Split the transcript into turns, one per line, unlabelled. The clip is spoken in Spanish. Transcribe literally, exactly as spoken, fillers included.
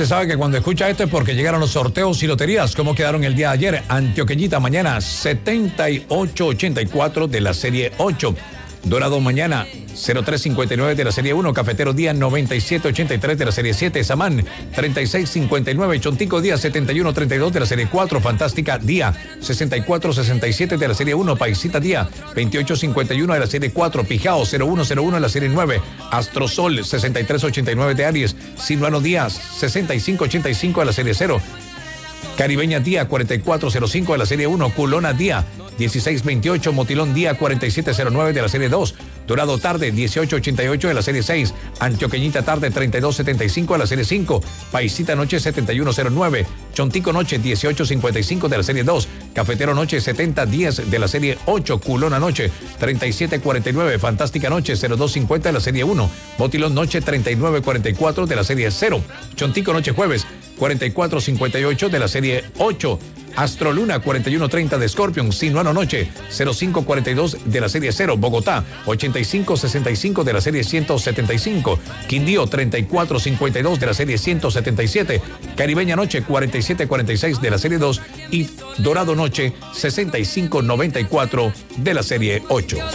usted sabe que cuando escucha esto es porque llegaron los sorteos y loterías. ¿Cómo quedaron el día de ayer? Antioqueñita mañana setenta y ocho ochenta y cuatro de la serie ocho. Dorado mañana cero tres cincuenta y nueve de la serie uno. Cafetero día noventa y siete ochenta y tres de la serie siete. Samán treinta y seis cincuenta y nueve. Chontico día setenta y uno treinta y dos de la serie cuatro. Fantástica día sesenta y cuatro sesenta y siete de la serie uno. Paisita día veintiocho cincuenta y uno de la serie cuatro. Pijao cero uno cero uno de la serie nueve. Astrosol sesenta y tres ochenta y nueve de Aries. Sinuano días sesenta y cinco ochenta y cinco de la serie cero. Caribeña día cuarenta y cuatro cero cinco de la serie uno. Culona día dieciséis veintiocho. Motilón día cuarenta y siete cero nueve de la serie dos. Dorado tarde dieciocho ochenta y ocho de la serie seis. Antioqueñita tarde treinta y dos setenta y cinco de la serie cinco. Paisita noche setenta y uno cero nueve. Chontico noche dieciocho cincuenta y cinco de la serie dos. Cafetero noche setenta diez de la serie ocho. Culona noche treinta y siete cuarenta y nueve. Fantástica noche cero dos cincuenta de la serie uno. Motilón noche treinta y nueve cuarenta y cuatro de la serie cero. Chontico noche jueves cuarenta y cuatro cincuenta y ocho de la serie ocho. Astroluna cuarenta y uno treinta de Scorpion. Sinuano noche cero cinco cuarenta y dos de la serie cero. Bogotá ochenta y cinco sesenta y cinco de la serie ciento setenta y cinco. Quindío treinta y cuatro cincuenta y dos de la serie ciento setenta y siete. Caribeña noche cuarenta y siete cuarenta y seis de la serie dos. Y Dorado noche sesenta y cinco noventa y cuatro de la serie ocho.